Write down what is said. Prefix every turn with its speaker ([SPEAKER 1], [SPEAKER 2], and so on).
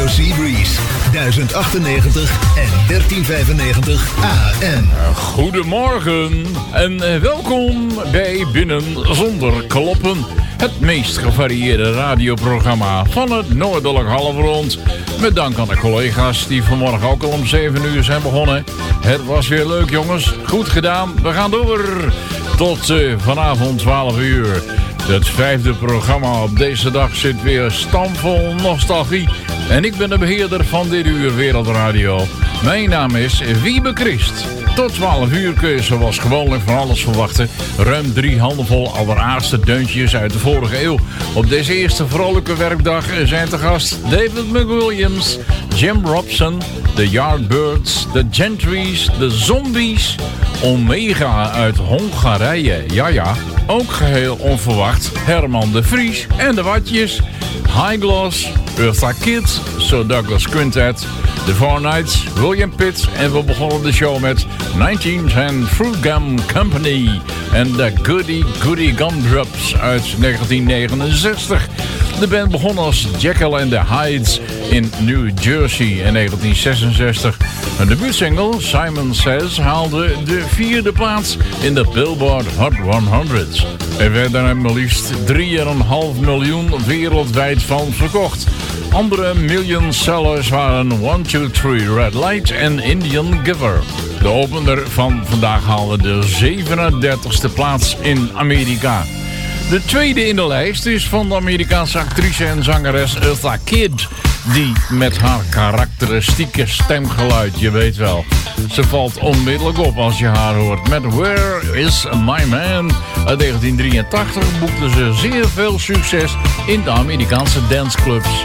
[SPEAKER 1] Seabreeze, 1098 en 1395 AM.
[SPEAKER 2] Goedemorgen en welkom bij Binnen Zonder Kloppen. Het meest gevarieerde radioprogramma van het Noordelijk Halfrond. Met dank aan de collega's die vanmorgen ook al om 7 uur zijn begonnen. Het was weer leuk, jongens. Goed gedaan. We gaan door tot vanavond 12 uur. Het 5e programma op deze dag zit weer stamvol nostalgie. En ik ben de beheerder van dit uur Wereldradio. Mijn naam is Wiebe Christ. Tot 12 uur kun je zoals gewoonlijk van alles verwachten. Ruim 3 handenvol alleraardste deuntjes uit de vorige eeuw. Op deze eerste vrolijke werkdag zijn te gast David McWilliams, Jim Robson, de Yardbirds, de Gentrys, de Zombies, Omega uit Hongarije, ja, ook geheel onverwacht, Herman de Vries en de Watjes, High Gloss, Eartha Kitt, Sir Douglas Quintet, The Four Knights, William Pitt en we begonnen de show met 1910 Fruit Gum Company en de Goody Goody Gumdrops uit 1969. De band begon als Jekyll and the Hydes in New Jersey in 1966. Een debuutsingle, Simon Says, haalde de 4e plaats in de Billboard Hot 100. Er werden er maar liefst 3,5 miljoen wereldwijd van verkocht. Andere million sellers waren 1, 2, 3 Red Light en Indian Giver. De opener van vandaag haalde de 37e plaats in Amerika. De tweede in de lijst is van de Amerikaanse actrice en zangeres Eartha Kitt, die met haar karakteristieke stemgeluid, je weet wel. Ze valt onmiddellijk op als je haar hoort. Met Where Is My Man uit 1983 boekte ze zeer veel succes in de Amerikaanse danceclubs.